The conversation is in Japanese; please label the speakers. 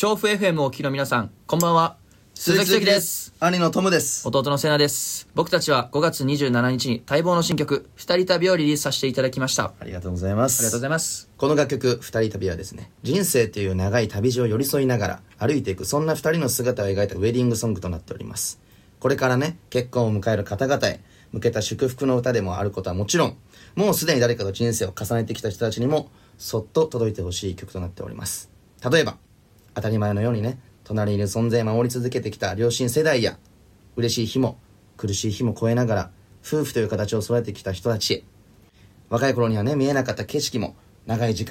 Speaker 1: 調布 FM をお聞きの皆さん、こんばんは。鈴木関です。
Speaker 2: 兄のトムです。
Speaker 1: 弟のセナです。僕たちは5月27日に待望の新曲二人旅をリリースさせていただきました。
Speaker 2: ありがとうございます。
Speaker 1: ありがとうございます。
Speaker 2: この楽曲二人旅はですね、人生という長い旅路を寄り添いながら歩いていく、そんな二人の姿を描いたウェディングソングとなっております。これからね、結婚を迎える方々へ向けた祝福の歌でもあることはもちろん、もうすでに誰かと人生を重ねてきた人たちにもそっと届いてほしい曲となっております。例えば当たり前のようにね、隣にいる存在を守り続けてきた両親世代や、嬉しい日も苦しい日も越えながら夫婦という形を育ててきた人たちへ、若い頃にはね見えなかった景色も長い時間